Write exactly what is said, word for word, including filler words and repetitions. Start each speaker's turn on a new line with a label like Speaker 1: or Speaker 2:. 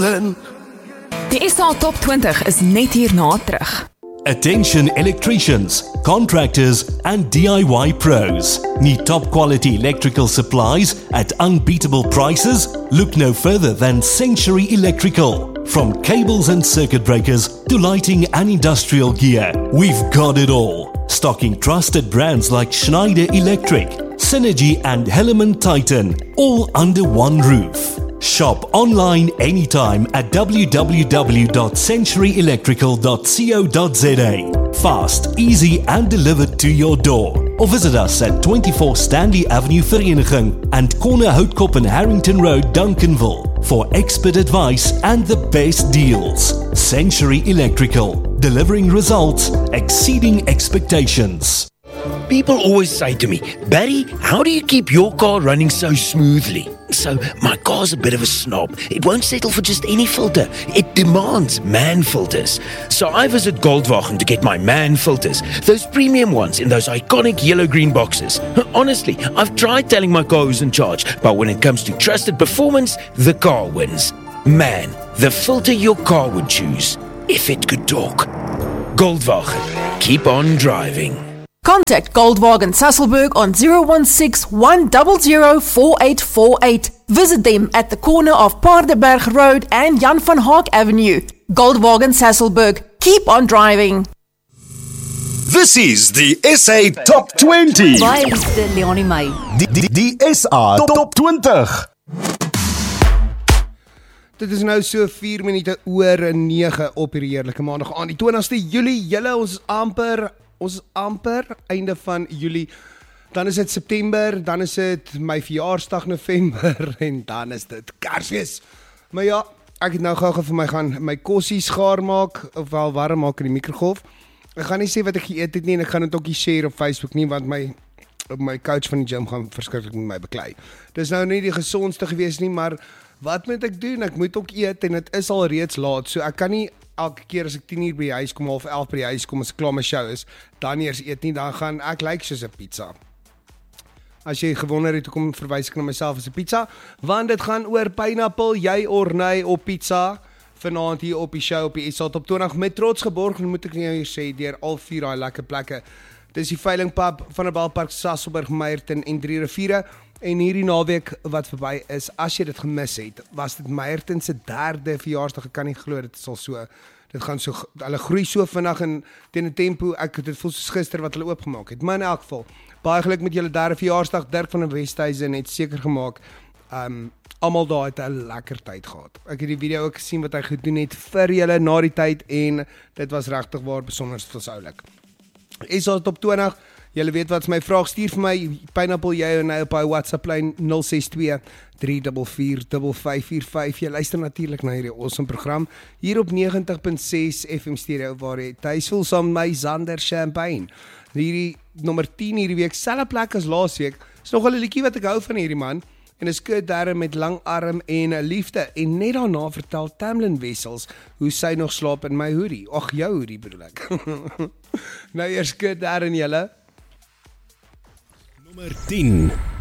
Speaker 1: begin.
Speaker 2: Die S A Top twintig is net hierna terug.
Speaker 3: Attention electricians, contractors and D I Y pros. Need top quality electrical supplies at unbeatable prices? Look no further than Century Electrical. From cables and circuit breakers to lighting and industrial gear, we've got it all. Stocking trusted brands like Schneider Electric, Synergy and Hellman Titan, all under one roof. Shop online anytime at w w w dot century electrical dot co dot z a. Fast, easy and delivered to your door. Or visit us at twenty-four Stanley Avenue Vereniging and Corner Houtkop and Harrington Road, Duncanville for expert advice and the best deals. Century Electrical, delivering results exceeding expectations.
Speaker 4: People always say to me, Barry, how do you keep your car running so smoothly? So, my car's a bit of a snob. It won't settle for just any filter. It demands MAN filters. So I visit Goldwagen to get my MAN filters. Those premium ones in those iconic yellow-green boxes. Honestly, I've tried telling my car who's in charge, but when it comes to trusted performance, the car wins. MAN, the filter your car would choose, if it could talk. Goldwagen, keep on driving.
Speaker 2: Contact Goldwagen Sasselberg on zero one six, one zero zero, four eight four eight. Visit them at the corner of Paardeberg Road and Jan van Haak Avenue. Goldwagen Sasselberg. Keep on driving.
Speaker 1: This is the S A Top twenty.
Speaker 5: Baie liefde Leonie May.
Speaker 1: Die, die, die S A Top twintig.
Speaker 6: Dit is nou so vier minute oor nege op hierdie heerlike maandag aan die twintigste Julie. Julle, ons is amper Ons is amper einde van Julie, dan is dit September, dan is dit my verjaarsdag November en dan is dit Kersfees. Maar ja, ek het nou gou vir my gaan my kossie skaar maak, ofwel warm maak in die mikrogolf. Ek gaan nie sê wat ek geëet het nie en ek gaan dit ook nie share op Facebook nie, want my my coach van die gym gaan verskriklik met my beklei. Dis nou nie die gesondste gewees nie, maar wat moet ek doen? Ek moet ook eet en dit is al reeds laat, so ek kan nie elke keer as ek tien uur by die huis kom, half elf by die huis kom, as ek klaar my show is, dan eers eet nie, dan gaan ek lyk soos 'n pizza. As jy gewonder het, hoekom verwys ek na myself as 'n pizza, want dit gaan oor pineappel, jy or nee op pizza, vanaand hier op die show op die S A Top twintig, met trots geborg, en moet ek nou hier sê, deur al vier daai lekker plekke. Dis die Veilingpub, Vanderbijlpark, Sasolburg, Meyerton en Drie Riviere. En hierdie naweek wat verby is, as jy dit gemis het, was dit Meyerton se derde verjaarsdag, ek kan nie glo, dit is al so, dit gaan so, hulle groei so vinnig en teen 'n tempo, ek dit voel soos gister wat hulle oopgemaak het, maar in elk geval, baie geluk met julle derde verjaarsdag, Dirk van die Westhuizen het seker gemaak, um, almal daar het 'n lekker tyd gehad. Ek het die video ook gesien wat hy gedoen het vir julle na die tyd, en dit was regtig waar besonder versoulik. S A Top twintig, julle weet wat is my vraag, stuur vir my pineapple jy en nou op hy WhatsApp lyn nul ses twee, drie vier vier, vyf vyf vier vyf. Jy luister natuurlik na hierdie awesome program hier op negentig punt ses F M stereo waar jy tuis voel saam met my Zander Champagne. Hierdie nommer tien hierdie week, selfe plek as laas week. Is nog 'n liedjie wat ek hou van hierdie man. En is Kurt Darren met Lang Arm en Liefde. En net daarna vertel Tamlin Wessels hoe sy nog slaap in my hoodie. Ag, jou hoodie bedoel ek. Nou eers Kurt Darren julle.
Speaker 3: Nommer tien.